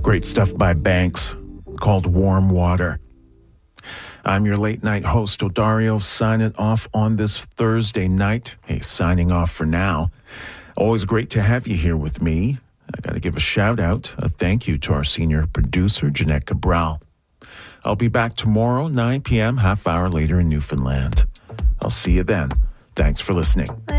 Great stuff by Banks called Warm Water. I'm your late night host, Odario, signing off on this Thursday night. Hey, signing off for now. Always great to have you here with me. I got to give a shout out, a thank you to our senior producer, Jeanette Cabral. I'll be back tomorrow, 9 p.m., half hour later in Newfoundland. I'll see you then. Thanks for listening.